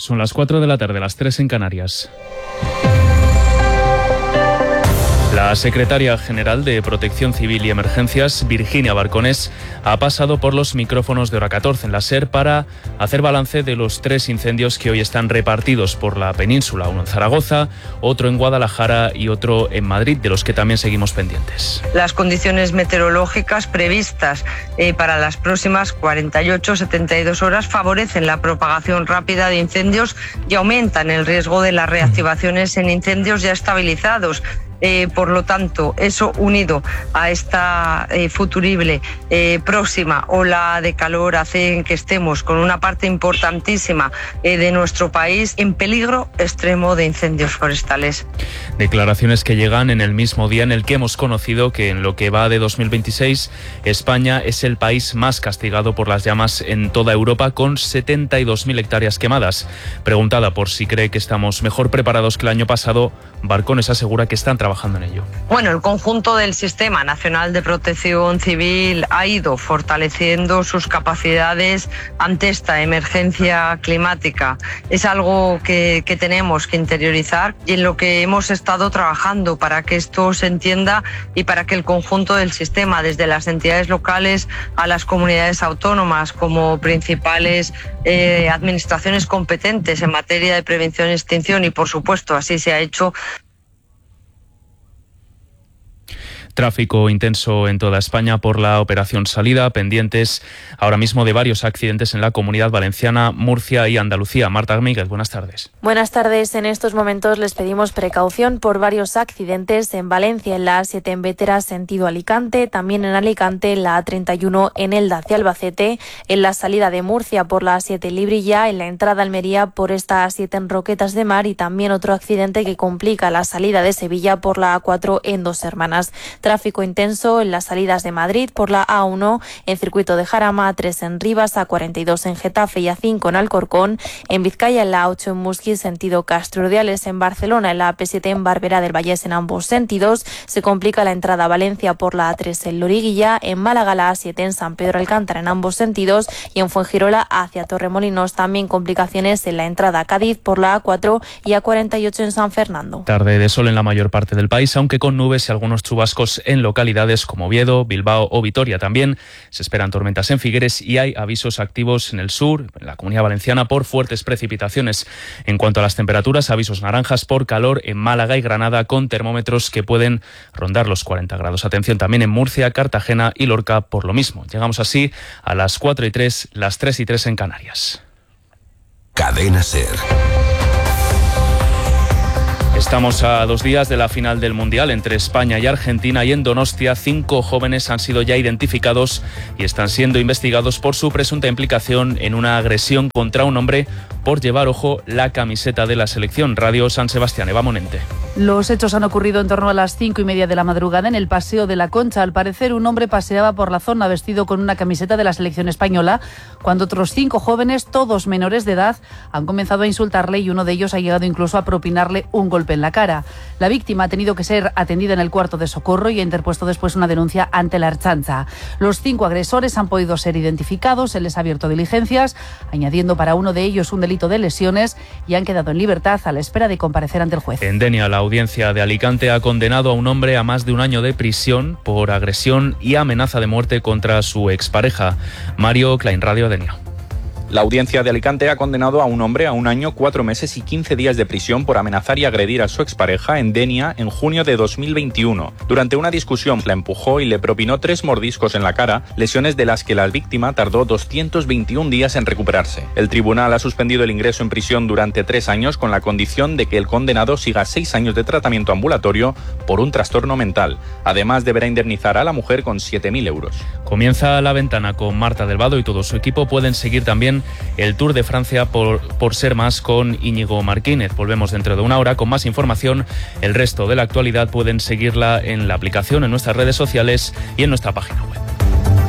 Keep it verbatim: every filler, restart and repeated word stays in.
Son las cuatro de la tarde, las tres en Canarias. La secretaria general de Protección Civil y Emergencias, Virginia Barcones, ha pasado por los micrófonos de Hora catorce en la SER para hacer balance de los tres incendios que hoy están repartidos por la península, uno en Zaragoza, otro en Guadalajara y otro en Madrid, de los que también seguimos pendientes. Las condiciones meteorológicas previstas eh, para las próximas cuarenta y ocho a setenta y dos horas favorecen la propagación rápida de incendios y aumentan el riesgo de las reactivaciones en incendios ya estabilizados. Eh, por lo tanto, eso unido a esta eh, futurible eh, próxima ola de calor hace que estemos con una parte importantísima eh, de nuestro país en peligro extremo de incendios forestales. Declaraciones que llegan en el mismo día en el que hemos conocido que en lo que va de dos mil veintiséis, España es el país más castigado por las llamas en toda Europa, con setenta y dos mil hectáreas quemadas. Preguntada por si cree que estamos mejor preparados que el año pasado, Barcones asegura que están trabajando en ello. Bueno, el conjunto del Sistema Nacional de Protección Civil ha ido fortaleciendo sus capacidades ante esta emergencia climática. Es algo que, que tenemos que interiorizar y en lo que hemos estado trabajando para que esto se entienda y para que el conjunto del sistema, desde las entidades locales a las comunidades autónomas como principales eh, administraciones competentes en materia de prevención y extinción, y por supuesto así se ha hecho. Tráfico intenso en toda España por la operación Salida, pendientes ahora mismo de varios accidentes en la Comunidad Valenciana, Murcia y Andalucía. Marta Míguez, buenas tardes. Buenas tardes. En estos momentos les pedimos precaución por varios accidentes en Valencia, en la A siete en Bétera, sentido Alicante, también en Alicante, en la A treinta y uno en Elda hacia Albacete, en la salida de Murcia por la A siete en Librilla, en la entrada a Almería por esta A siete en Roquetas de Mar, y también otro accidente que complica la salida de Sevilla por la A cuatro en Dos Hermanas. Tráfico intenso en las salidas de Madrid por la A uno en Circuito de Jarama, A tres en Rivas, A cuarenta y dos en Getafe y A cinco en Alcorcón. En Vizcaya, en la A ocho en Musquis, sentido Castro Urdiales. En Barcelona, en la A P siete en Barberá del Vallés en ambos sentidos. Se complica la entrada a Valencia por la A tres en Loriguilla. En Málaga, la A siete en San Pedro Alcántara en ambos sentidos. Y en Fuengirola hacia Torremolinos, también complicaciones en la entrada a Cádiz por la A cuatro y A cuarenta y ocho en San Fernando. Tarde de sol en la mayor parte del país, aunque con nubes y algunos chubascos en localidades como Oviedo, Bilbao o Vitoria. También se esperan tormentas en Figueres y hay avisos activos en el sur, en la Comunidad Valenciana, por fuertes precipitaciones. En cuanto a las temperaturas, avisos naranjas por calor en Málaga y Granada, con termómetros que pueden rondar los cuarenta grados. Atención también en Murcia, Cartagena y Lorca por lo mismo. Llegamos así a las cuatro y tres, las tres y tres en Canarias. Cadena SER. Estamos a dos días de la final del Mundial entre España y Argentina, y en Donostia cinco jóvenes han sido ya identificados y están siendo investigados por su presunta implicación en una agresión contra un hombre por llevar, ojo, la camiseta de la selección. Radio San Sebastián, Eva Monente. Los hechos han ocurrido en torno a las cinco y media de la madrugada en el Paseo de la Concha. Al parecer, un hombre paseaba por la zona vestido con una camiseta de la selección española, cuando otros cinco jóvenes, todos menores de edad, han comenzado a insultarle, y uno de ellos ha llegado incluso a propinarle un golpe en la cara. La víctima ha tenido que ser atendida en el cuarto de socorro y ha interpuesto después una denuncia ante la Ertzaintza. Los cinco agresores han podido ser identificados, se les ha abierto diligencias, añadiendo para uno de ellos un delito de lesiones, y han quedado en libertad a la espera de comparecer ante el juez. En Denia, la audiencia de Alicante ha condenado a un hombre a más de un año de prisión por agresión y amenaza de muerte contra su expareja. Mario Klein, Radio Denia. La audiencia de Alicante ha condenado a un hombre a un año, cuatro meses y quince días de prisión por amenazar y agredir a su expareja en Denia en junio de dos mil veintiuno. Durante una discusión la empujó y le propinó tres mordiscos en la cara, lesiones de las que la víctima tardó doscientos veintiún días en recuperarse. El tribunal ha suspendido el ingreso en prisión durante tres años con la condición de que el condenado siga seis años de tratamiento ambulatorio por un trastorno mental. Además, deberá indemnizar a la mujer con siete mil euros. Comienza La Ventana con Marta del Vado y todo su equipo. Pueden seguir también el Tour de Francia por, por ser más con Íñigo Martínez. Volvemos dentro de una hora con más información. El resto de la actualidad pueden seguirla en la aplicación, en nuestras redes sociales y en nuestra página web.